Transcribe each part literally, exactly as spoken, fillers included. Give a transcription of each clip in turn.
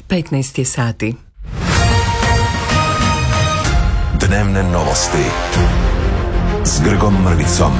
petnaest je sati. Dnevne novosti s Grgom Mrvicom.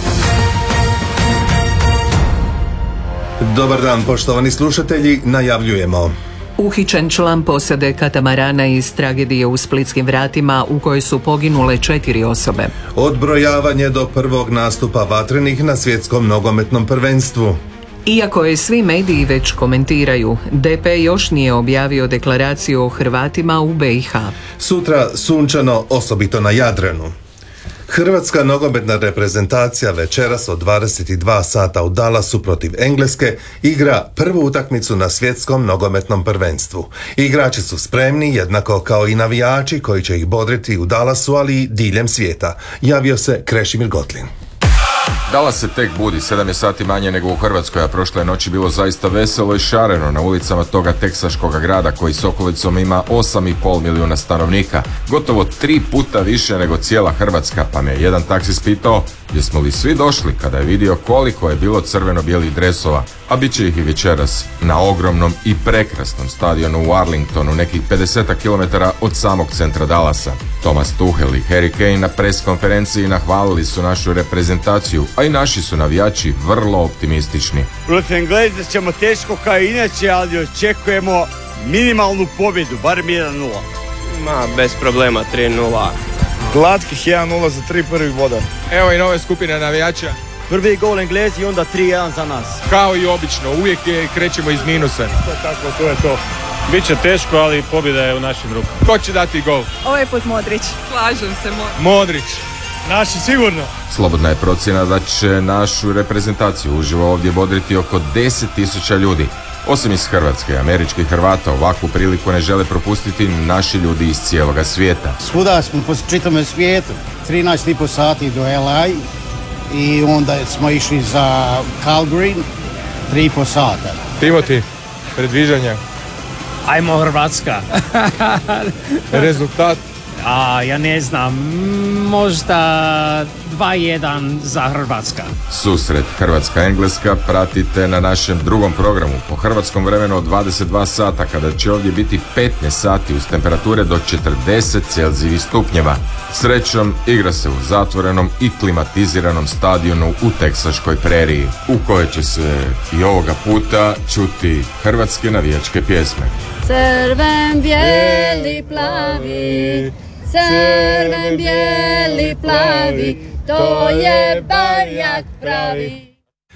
Dobar dan, poštovani slušatelji, najavljujemo. Uhićen član posade katamarana iz tragedije u Splitskim vratima u kojoj su poginule četiri osobe. Odbrojavanje do prvog nastupa vatrenih na svjetskom nogometnom prvenstvu. Iako je svi mediji već komentiraju, D P još nije objavio deklaraciju o Hrvatima u B i H. Sutra sunčano, osobito na Jadranu. Hrvatska nogometna reprezentacija večeras od dvadeset dva sata u Dallasu protiv Engleske igra prvu utakmicu na svjetskom nogometnom prvenstvu. Igrači su spremni, jednako kao i navijači koji će ih bodriti u Dallasu, ali i diljem svijeta. Javio se Krešimir Gotlin. Dallas se tek budi, sedam je sati manje nego u Hrvatskoj, a prošle noći bilo zaista veselo i šareno na ulicama toga teksaškoga grada koji s okolicom ima osam i pol milijuna stanovnika. Gotovo tri puta više nego cijela Hrvatska, pa me jedan taksist pitao jesmo li svi došli kada je vidio koliko je bilo crveno-bijelih dresova, a bit će ih i večeras na ogromnom i prekrasnom stadionu u Arlingtonu, nekih pedeset kilometara od samog centra Dallasa. Thomas Tuchel i Harry Kane na pres konferenciji nahvalili su našu reprezentaciju, a i naši su navijači vrlo optimistični. Protiv Engleza ćemo teško kao inače, ali očekujemo minimalnu pobjedu, barem jedan nula. Ma, bez problema, tri nula. Glatkih jedan nula za tri prvih boda. Evo i nove skupine navijača. Prvi gol Englezi i onda tri jedan za nas. Kao i obično, uvijek je, krećemo iz minusa. To je tako, to je to. Biće teško, ali pobjeda je u našim rukama. Ko će dati gol? Ovaj put Modrić. Slažem se, Modrić. Modrić. Naši sigurno. Slobodna je procjena da će našu reprezentaciju uživo ovdje bodriti oko deset tisuća ljudi. Osim iz Hrvatske, američkih Hrvata ovakvu priliku ne žele propustiti naši ljudi iz cijeloga svijeta. Svuda smo po čitavom svijetu, trinaest i pol sati do L A i onda smo išli za Calgary, tri i pol sata. Timoti, predviđanja. Ajmo Hrvatska. Rezultat? A ja ne znam, možda dva jedan za Hrvatska. Susret Hrvatska-Engleska pratite na našem drugom programu po hrvatskom vremenu od dvadeset dva sata, kada će ovdje biti petnaest sati uz temperature do četrdeset celzijevih stupnjeva. Srećom, igra se u zatvorenom i klimatiziranom stadionu u teksaškoj preriji, u kojoj će se i ovoga puta čuti hrvatske navijačke pjesme. Crven, bijeli, plavi, crven, bijeli, plavi, to je barjak pravi.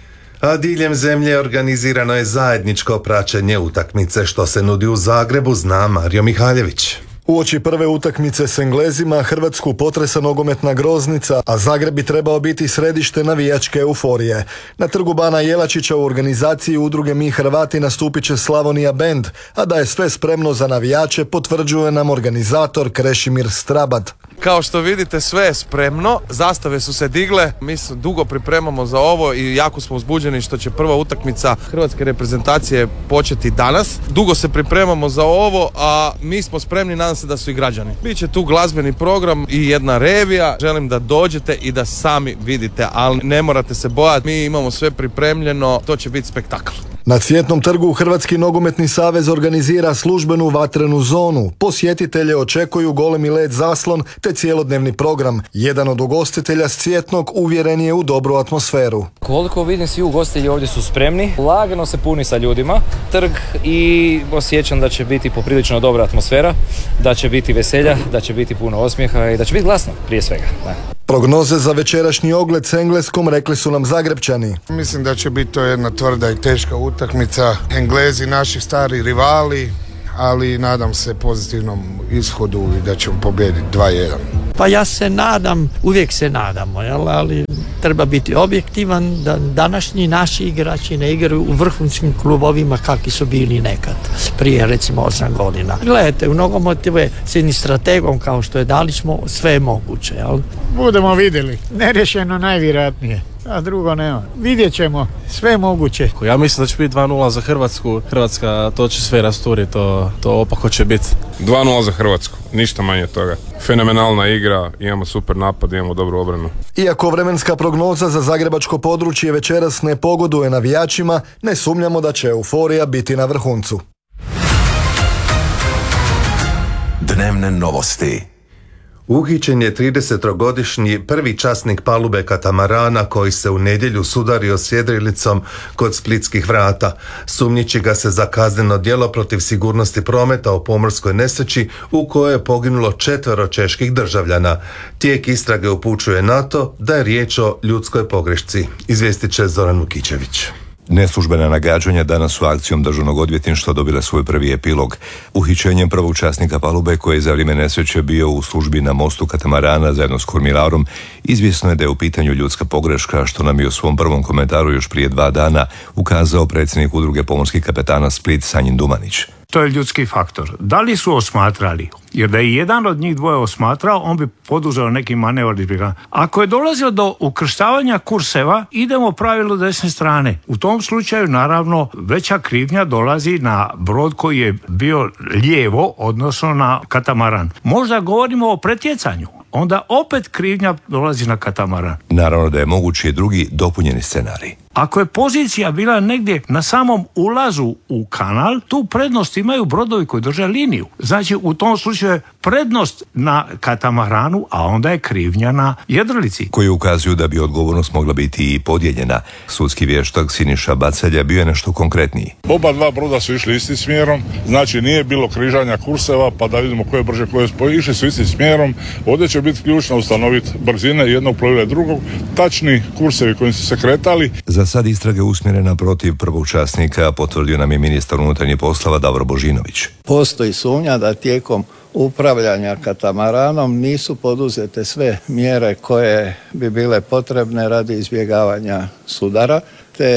A diljem zemlje organizirano je zajedničko praćenje utakmice što se nudi u Zagrebu, zna Mario Mihaljević. Uoči prve utakmice s Englezima Hrvatsku potresa nogometna groznica, a Zagreb bi trebao biti središte navijačke euforije. Na trgu Bana Jelačića u organizaciji udruge Mi Hrvati nastupit će Slavonija Band, a da je sve spremno za navijače potvrđuje nam organizator Krešimir Strabad. Kao što vidite, sve je spremno, zastave su se digle, mi se dugo pripremamo za ovo i jako smo uzbuđeni što će prva utakmica hrvatske reprezentacije početi danas. Dugo se pripremamo za ovo, a mi smo spremni, nadam se da su i građani. Biće tu glazbeni program i jedna revija, želim da dođete i da sami vidite, ali ne morate se bojati, mi imamo sve pripremljeno, to će biti spektakl. Na Cvjetnom trgu Hrvatski nogometni savez organizira službenu vatrenu zonu. Posjetitelje očekuju golemi led zaslon te cijelodnevni program. Jedan od ugostitelja s Cvjetnog uvjeren je u dobru atmosferu. Koliko vidim, svi ugostitelji ovdje su spremni, lagano se puni sa ljudima trg i osjećam da će biti poprilično dobra atmosfera, da će biti veselja, da će biti puno osmijeha i da će biti glasno prije svega. Da. Prognoze za večerašnji ogled s Engleskom rekli su nam Zagrepčani. Mislim da će biti to jedna tvrda i teška utakmica. Englezi naši stari rivali, ali nadam se pozitivnom ishodu i da ćemo pobijediti dva jedan. Pa ja se nadam, uvijek se nadamo, jel? Ali treba biti objektivan da današnji naši igrači ne igraju u vrhunskim klubovima kakvi su bili nekad, prije recimo osam godina. Gledajte, u nogometu je s jednim strategom kao što je Dalić, sve je moguće, jel? Budemo vidjeli, nerješeno najvjerojatnije. A drugo nema. Vidjet ćemo, sve je moguće. Ja mislim da će biti dva nula za Hrvatsku. Hrvatska to će sve rasturiti, to, to opako će biti. dva nula za Hrvatsku, ništa manje od toga. Fenomenalna igra, imamo super napad, imamo dobru obranu. Iako vremenska prognoza za zagrebačko područje večeras ne pogoduje navijačima, ne sumnjamo da će euforija biti na vrhuncu. Dnevne novosti. Uhićen je tridesetogodišnji prvi časnik palube katamarana koji se u nedjelju sudario s jedrilicom kod splitskih vrata. Sumnjiči ga se za kazneno djelo protiv sigurnosti prometa u pomorskoj nesreći u kojoj je poginulo četvero čeških državljana. Tijek istrage upućuje na to da je riječ o ljudskoj pogrešci. Izvijestit će Zoran Vukićević. Neslužbena nagađanja danas su akcijom državnog odvjetništva dobila svoj prvi epilog. Uhićenjem prvog časnika palube koji je za vrijeme nesreće bio u službi na mostu katamarana zajedno s kormilarom, izvjesno je da je u pitanju ljudska pogreška, što nam je u svom prvom komentaru još prije dva dana ukazao predsjednik udruge pomorskih kapetana Split Sanjin Dumanić. To je ljudski faktor. Da li su osmatrali? Jer da je jedan od njih dvoje osmatrao, on bi poduzeo neki manevar. Ako je dolazilo do ukrštavanja kurseva, idemo pravilu desne strane. U tom slučaju, naravno, veća krivnja dolazi na brod koji je bio lijevo, odnosno na katamaran. Možda govorimo o pretjecanju, onda opet krivnja dolazi na katamaran. Naravno da je mogući drugi dopunjeni scenarij. Ako je pozicija bila negdje na samom ulazu u kanal, tu prednost imaju brodovi koji drže liniju. Znači, u tom slučaju je prednost na katamaranu, a onda je krivnja na jedrilici. Koji ukazuju da bi odgovornost mogla biti i podijeljena. Sudski vještak Siniša Bacelja bio je nešto konkretniji. Oba dva broda su išli istim smjerom, znači nije bilo križanja kurseva, pa da vidimo koje brže, koje spoje. Išli su istim smjerom. Ovdje će biti ključno ustanoviti brzine jednog plovila i drugog, tačni kursevi kojim su se kretali. Za sad istrage usmjerena protiv prvog časnika, potvrdio nam je ministar unutarnjih poslova Davor Božinović. Postoji sumnja da tijekom upravljanja katamaranom nisu poduzete sve mjere koje bi bile potrebne radi izbjegavanja sudara, te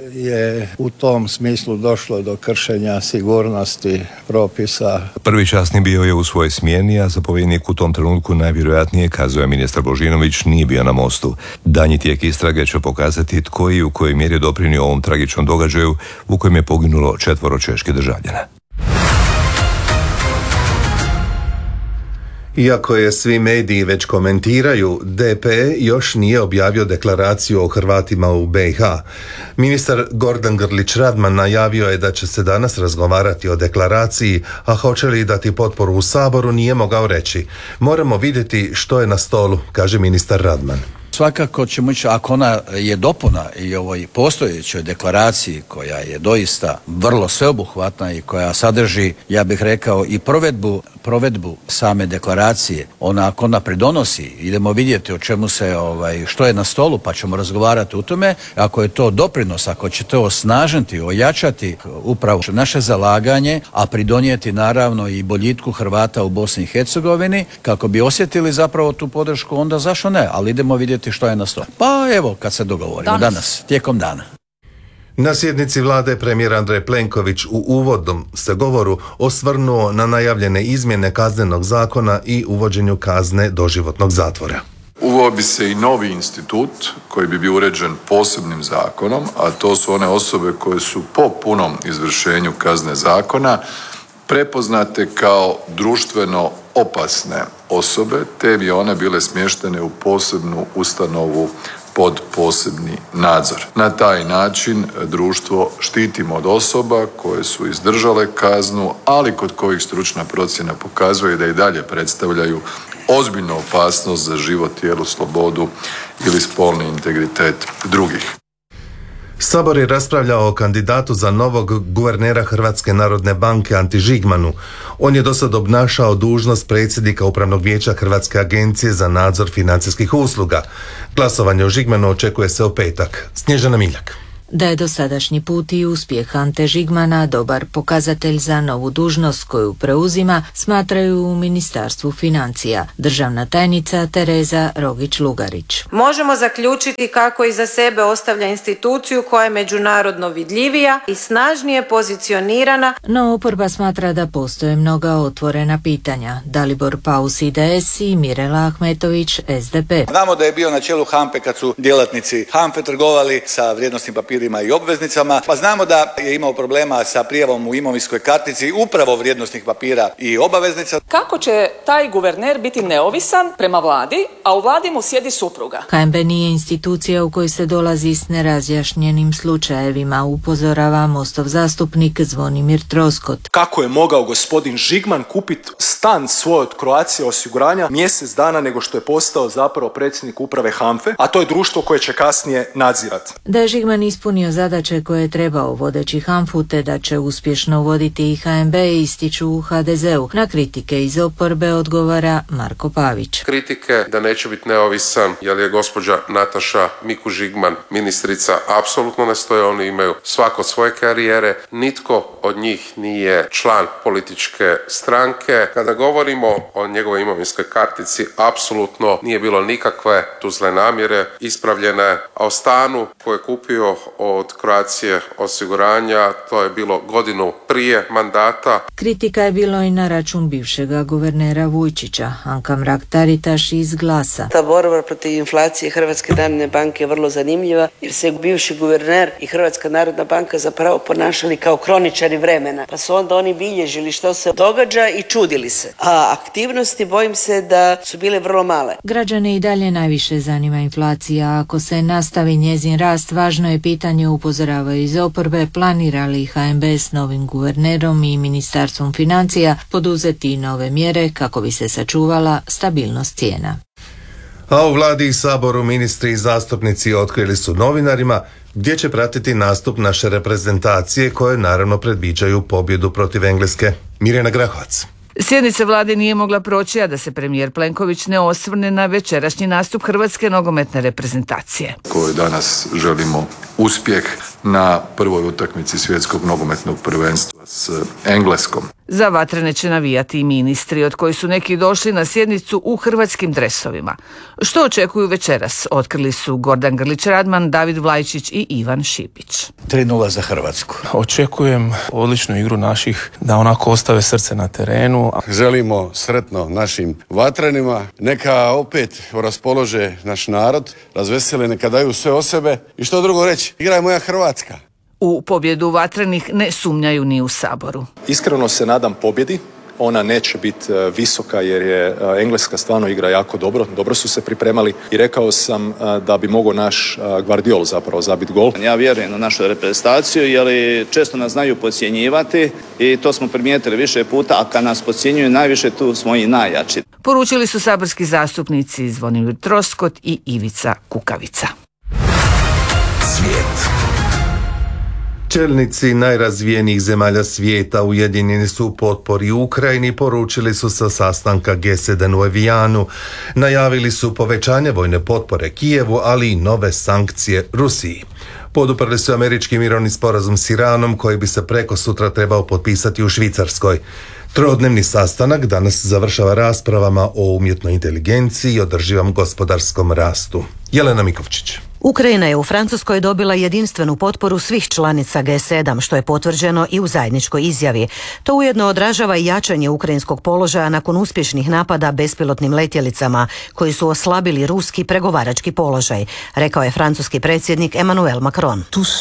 je u tom smislu došlo do kršenja sigurnosti propisa. Prvi časnik bio je u svojoj smjeni, a zapovjednik u tom trenutku najvjerojatnije, kazuje ministar Božinović, nije bio na mostu. Danji tijek istrage će pokazati tko i u kojoj mjeri doprinio ovom tragičnom događaju u kojem je poginulo četvoro čeških državljana. Iako je svi mediji već komentiraju, D P još nije objavio deklaraciju o Hrvatima u B i H. Ministar Gordan Grlić Radman najavio je da će se danas razgovarati o deklaraciji, a hoće li dati potporu u Saboru nije mogao reći. Moramo vidjeti što je na stolu, kaže ministar Radman. Svakako ćemo ići, ako ona je dopuna i ovoj postojećoj deklaraciji koja je doista vrlo sveobuhvatna i koja sadrži, ja bih rekao, i provedbu, provedbu same deklaracije, ona ako ona pridonosi, idemo vidjeti o čemu se, ovaj, što je na stolu, pa ćemo razgovarati u tome. Ako je to doprinos, ako će to osnažiti, ojačati upravo naše zalaganje, a pridonijeti naravno i boljitku Hrvata u Bosni i Hercegovini, kako bi osjetili zapravo tu podršku, onda zašto ne, ali idemo vidjeti što je na stolu. Pa evo, kad se dogovorimo danas, danas tijekom dana. Na sjednici vlade premijer Andrej Plenković u uvodnom se govoru osvrnuo na najavljene izmjene kaznenog zakona i uvođenju kazne doživotnog zatvora. Uveo bi se i novi institut koji bi bio uređen posebnim zakonom, a to su one osobe koje su po punom izvršenju kazne zakona prepoznate kao društveno opasne osobe, te bi one bile smještene u posebnu ustanovu pod posebni nadzor. Na taj način društvo štitimo od osoba koje su izdržale kaznu, ali kod kojih stručna procjena pokazuje da i dalje predstavljaju ozbiljnu opasnost za život, tijelu, slobodu ili spolni integritet drugih. Sabor je raspravljao o kandidatu za novog guvernera Hrvatske narodne banke Anti Žigmanu. On je do sad obnašao dužnost predsjednika Upravnog vijeća Hrvatske agencije za nadzor financijskih usluga. Glasovanje o Žigmanu očekuje se u petak. Snježana Miljak. Da je dosadašnji put i uspjeh Ante Žigmana dobar pokazatelj za novu dužnost koju preuzima, smatraju u Ministarstvu financija. Državna tajnica Tereza Rogić-Lugarić. Možemo zaključiti kako iza sebe ostavlja instituciju koja je međunarodno vidljivija i snažnije pozicionirana. No oporba smatra da postoje mnoga otvorena pitanja. Dalibor Paus I D S i Mirela Ahmetović S D P. Znamo da je bio na čelu Hampe kad su djelatnici Hampe trgovali sa vrijednosnim papirima papirima i obveznicama. Pa znamo da je imao problema sa prijavom u imovinskoj kartici upravo vrijednosnih papira i obaveznica. Kako će taj guverner biti neovisan prema vladi, a u vladi mu sjedi supruga? H N B nije institucija u kojoj se dolazi s nerazjašnjenim slučajevima, upozorava Mostov zastupnik Zvonimir Troskot. Kako je mogao gospodin Žigman kupiti stan svoj od Croatia osiguranja mjesec dana nego što je postao zapravo predsjednik uprave HANFE, a to je društvo koje će kasnije nadzirati. Da je Žigman ispunio zadaće koje je trebao vodeći HANFU te da će uspješno voditi i H N B ističu u H D Z-u. Na kritike iz oporbe odgovara Marko Pavić. Kritike da neće biti neovisan jer je gospođa Nataša Miku Žigman ministrica apsolutno ne stoje, oni imaju svako svoje karijere, nitko od njih nije član političke stranke. Kada govorimo o njegovoj imovinskoj kartici, apsolutno nije bilo nikakve tu zle namjere ispravljene, a o stanu koje je kupio od Croatia osiguranja, to je bilo godinu prije mandata. Kritika je bilo i na račun bivšega guvernera Vujčića. Anka Mrak-Taritaš iz Glasa. Ta borba protiv inflacije Hrvatske narodne banke je vrlo zanimljiva jer se bivši guverner i Hrvatska narodna banka zapravo ponašali kao kroničari vremena. Pa su onda oni bilježili što se događa i čudili se. A aktivnosti bojim se da su bile vrlo male. Građane i dalje najviše zanima inflacija. Ako se nastavi njezin rast, važno je pitanje, upozoravaju iz oporbe, planira li H N B s novim guvernerom i ministarstvom financija poduzeti nove mjere kako bi se sačuvala stabilnost cijena. A u vladi i saboru ministri i zastupnici otkrili su novinarima gdje će pratiti nastup naše reprezentacije koje naravno predviđaju pobjedu protiv Engleske. Mirjana Grahovac. Sjednica vlade nije mogla proći, a da se premijer Plenković ne osvrne na večerašnji nastup hrvatske nogometne reprezentacije. Koji danas želimo uspjeh na prvoj utakmici svjetskog nogometnog prvenstva s Engleskom. Za vatrene će navijati i ministri, od koji su neki došli na sjednicu u hrvatskim dresovima. Što očekuju večeras, otkrili su Gordan Grlić-Radman, David Vlajčić i Ivan Šipić. tri nula za Hrvatsku. Očekujem odličnu igru naših, da onako ostave srce na terenu. Želimo sretno našim vatrenima, neka opet raspolože naš narod, razvesele, neka daju sve o sebe i što drugo reći, igra je moja Hrvatska. U pobjedu vatrenih ne sumnjaju ni u saboru. Iskreno se nadam pobjedi. Ona neće biti visoka jer je Engleska stvarno igra jako dobro. Dobro su se pripremali i rekao sam da bi mogao naš Gvardiol zapravo zabiti gol. Ja vjerujem u našu reprezentaciju jer često nas znaju podcjenjivati i to smo primijetili više puta, a kad nas podcjenjuju najviše tu smo i najjači. Poručili su saborski zastupnici Zvonimir Troskot i Ivica Kukavica. Svijet. Čelnici najrazvijenijih zemalja svijeta ujedinjeni su u potpori Ukrajini, poručili su sa sastanka G sedam u Evijanu. Najavili su povećanje vojne potpore Kijevu, ali i nove sankcije Rusiji. Poduprli su američki mirovni sporazum s Iranom koji bi se preko sutra trebao potpisati u Švicarskoj. Trodnevni sastanak danas završava raspravama o umjetnoj inteligenciji i održivom gospodarskom rastu. Jelena Mikovčić. Ukrajina je u Francuskoj dobila jedinstvenu potporu svih članica G sedam, što je potvrđeno i u zajedničkoj izjavi. To ujedno odražava i jačanje ukrajinskog položaja nakon uspješnih napada bespilotnim letjelicama, koji su oslabili ruski pregovarački položaj, rekao je francuski predsjednik Emmanuel Macron.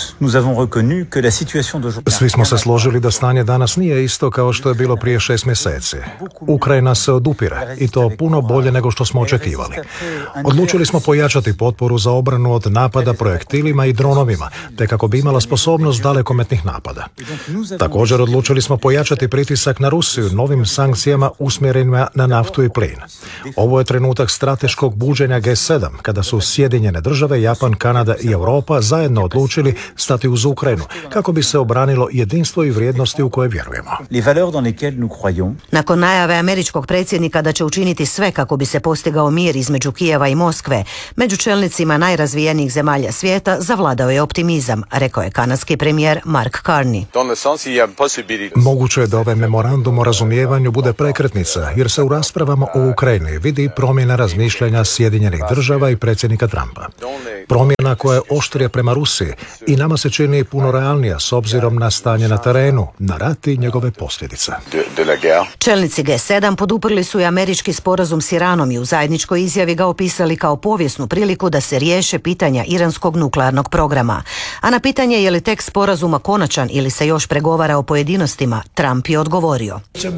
Svi smo se složili da stanje danas nije isto kao što je bilo prije šest mjeseci. Ukrajina se odupire i to puno bolje nego što smo očekivali. Odlučili smo pojačati potporu za obranu od napada projektilima i dronovima, te kako bi imala sposobnost dalekometnih napada. Također odlučili smo pojačati pritisak na Rusiju novim sankcijama usmjerenima na naftu i plin. Ovo je trenutak strateškog buđenja G sedam, kada su Sjedinjene države, Japan, Kanada i Europa zajedno odlučili stati uz Ukrajinu, kako bi se obranilo jedinstvo i vrijednosti u koje vjerujemo. Nakon najave američkog predsjednika da će učiniti sve kako bi se postigao mir između Kijeva i Moskve, među čelnicima najrazvijenijih zemalja svijeta zavladao je optimizam, rekao je kanadski premijer Mark Carney. Moguće je da ovaj memorandum o razumijevanju bude prekretnica, jer se u raspravama o Ukrajini vidi promjena razmišljanja Sjedinjenih država i predsjednika Trumpa. Promjena koja je oštrija prema Rusiji i nama se čini puno realnija s obzirom na stanje na terenu, na rat i njegove posljedice. Čelnici G sedam poduprli su i američki sporazum s Iranom i u zajedničkoj izjavi ga opisali kao povijesnu priliku da se riješe pitanje prekidanja iranskog nuklearnog programa. A na pitanje je li tekst sporazuma konačan ili se još pregovara o pojedinostima, Trump je odgovorio.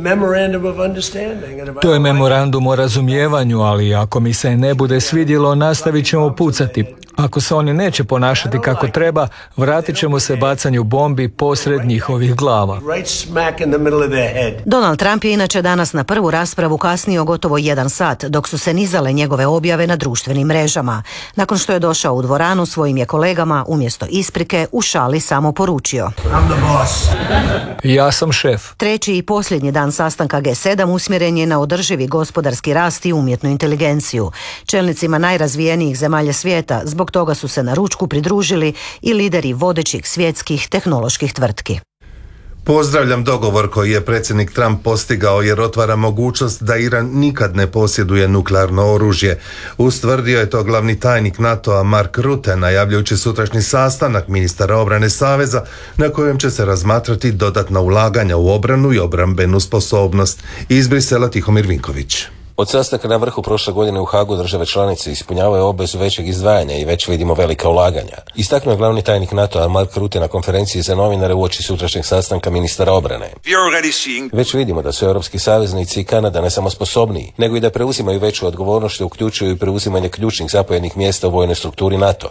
To je memorandum o razumijevanju, ali ako mi se ne bude svidjelo, nastavit ćemo pucati. Ako se oni neće ponašati kako treba, vratit ćemo se bacanju bombi posred njihovih glava. Donald Trump je inače danas na prvu raspravu kasnio gotovo jedan sat, dok su se nizale njegove objave na društvenim mrežama. Nakon što je došao u dvoranu, svojim je kolegama umjesto isprike u šali samo poručio: Ja sam šef. Treći i posljednji dan sastanka G sedam usmjeren je na održivi gospodarski rast i umjetnu inteligenciju. Čelnicima najrazvijenijih zemalja svijeta zbog toga su se na ručku pridružili i lideri vodećih svjetskih tehnoloških tvrtki. Pozdravljam dogovor koji je predsjednik Trump postigao jer otvara mogućnost da Iran nikad ne posjeduje nuklearno oružje. Ustvrdio je to glavni tajnik NATO-a Mark Rutte, najavljujući sutrašnji sastanak ministara obrane Saveza na kojem će se razmatrati dodatna ulaganja u obranu i obrambenu sposobnost. Iz Brisela Tihomir Vinković. Od sastanka na vrhu prošle godine u Hagu države članice ispunjavaju obvezu većeg izdvajanja i već vidimo velika ulaganja. Istaknuo je glavni tajnik NATO-a Mark Rutte na konferenciji za novinare uoči sutrašnjeg sastanka ministara obrane. Već vidimo da su europski saveznici i Kanada ne samo sposobniji, nego i da preuzimaju veću odgovornost što uključuju i preuzimanje ključnih zapovjednih mjesta u vojnoj strukturi NATO-a.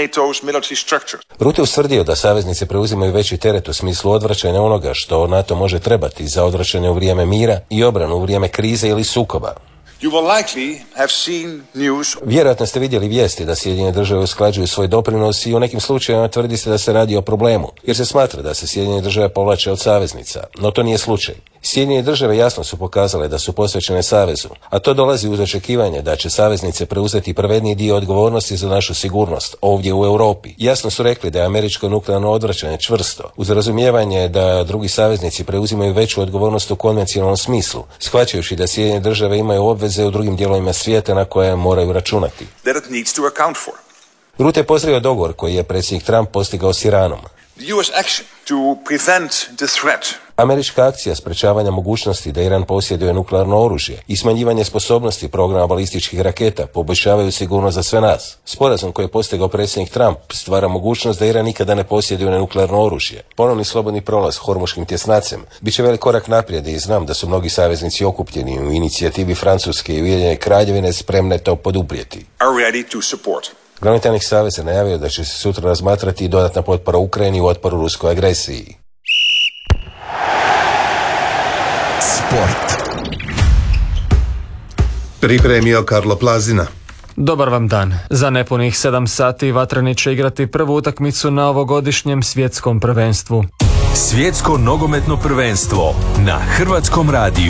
Rutte ustvrdio da saveznice preuzimaju veći teret u smislu odvraćanja onoga što NATO može trebati za odvraćanje u vrijeme mira i obranu u vrijeme krize ili sukoba. You will likely have seen news. Vjerojatno ste vidjeli vijesti da Sjedinjene države usklađuju svoj doprinos i u nekim slučajevima tvrdi se da se radi o problemu, jer se smatra da se Sjedinjene države povlače od saveznica, no to nije slučaj. Sjedinjene države jasno su pokazale da su posvećene savezu, a to dolazi uz očekivanje da će saveznice preuzeti pravedniji dio odgovornosti za našu sigurnost ovdje u Europi. Jasno su rekli da je američko nuklearno odvraćanje čvrsto, uz razumijevanje da drugi saveznici preuzimaju veću odgovornost u konvencionalnom smislu, shvaćajući da Sjedinjene države imaju obveze u drugim dijelovima svijeta na koje moraju računati. Rutte je pozdravio dogovor koji je predsjednik Trump postigao s Iranom. The U S action to prevent the threat. Američka akcija sprečavanja mogućnosti da Iran posjeduje nuklearno oružje i smanjivanje sposobnosti programa balističkih raketa poboljšavaju sigurnost za sve nas. Sporazum koji je postigao predsjednik Trump stvara mogućnost da Iran nikada ne posjeduje nuklearno oružje. Ponovni slobodni prolaz Hormuškim tjesnacem bit će velik korak naprijed i znam da su mnogi saveznici okupljeni u inicijativi Francuske i Ujedinjene Kraljevine spremne to poduprijeti. Glavni tajnik Saveza najavio da će se sutra razmatrati i dodatna potpora Ukrajini u otporu ruskoj agresiji. Sport. Pripremio Karlo Plazina. Dobar vam dan. Za nepunih sedam sati Vatreni će igrati prvu utakmicu na ovogodišnjem svjetskom prvenstvu. Svjetsko nogometno prvenstvo na Hrvatskom radiju.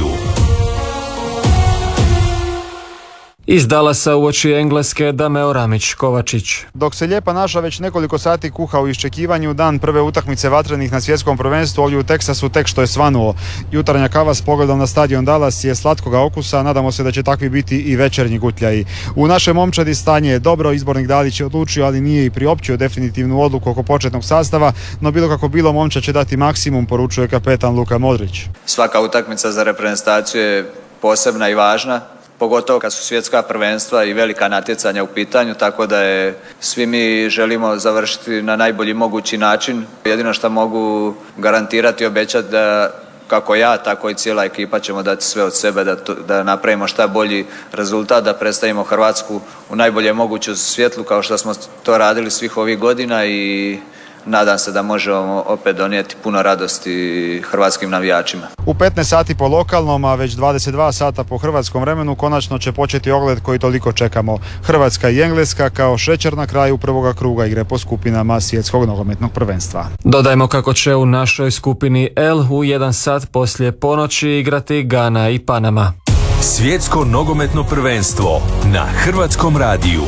Iz Dallasa uoči Engleske Dameo Ramić Kovačić. Dok se Lijepa naša već nekoliko sati kuha u iščekivanju, dan prve utakmice Vatrenih na svjetskom prvenstvu ovdje u Teksasu tek što je svanuo. Jutarnja kava s pogledom na stadion Dallas je slatkoga okusa, nadamo se da će takvi biti i večernji gutljaji. U našoj momčadi stanje je dobro, izbornik Dalić je odlučio, ali nije i priopćio definitivnu odluku oko početnog sastava, no bilo kako bilo momčad će dati maksimum, poručuje kapetan Luka Modrić. Svaka utakmica za reprezentaciju je posebna i važna, pogotovo kad su svjetska prvenstva i velika natjecanja u pitanju, tako da je svi mi želimo završiti na najbolji mogući način. Jedino što mogu garantirati i obećati da kako ja, tako i cijela ekipa ćemo dati sve od sebe da, to, da napravimo šta bolji rezultat, da predstavimo Hrvatsku u najbolje moguću svjetlu kao što smo to radili svih ovih godina i nadam se da možemo opet donijeti puno radosti hrvatskim navijačima. U petnaest sati po lokalnom, a već dvadeset dva sata po hrvatskom vremenu, konačno će početi ogled koji toliko čekamo. Hrvatska i Engleska kao šećer na kraju prvoga kruga igre po skupinama svjetskog nogometnog prvenstva. Dodajmo kako će u našoj skupini L u jedan sat poslije ponoći igrati Gana i Panama. Svjetsko nogometno prvenstvo na Hrvatskom radiju.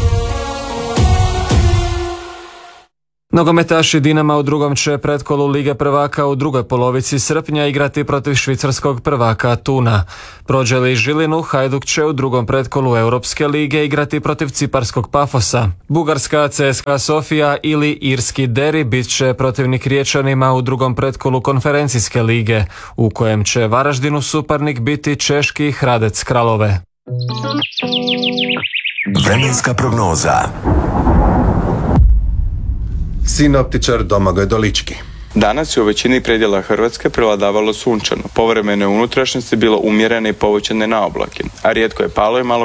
Nogometaši Dinama u drugom će pretkolu Lige prvaka u drugoj polovici srpnja igrati protiv švicarskog prvaka Tuna. Prođe li Žilinu, Hajduk će u drugom pretkolu Europske lige igrati protiv ciparskog Pafosa. Bugarska C S K A Sofija ili irski Deri bit će protivnik Riječanima u drugom pretkolu konferencijske lige, u kojem će Varaždinu suparnik biti češki Hradec Kralove. Vremenska prognoza. Sinoptičar Domagoj Dolički. Danas je u većini predjela Hrvatske prevladavalo sunčano, povremeno je u unutrašnjosti bilo umjerene i povećane naoblake, a rijetko je palo i malo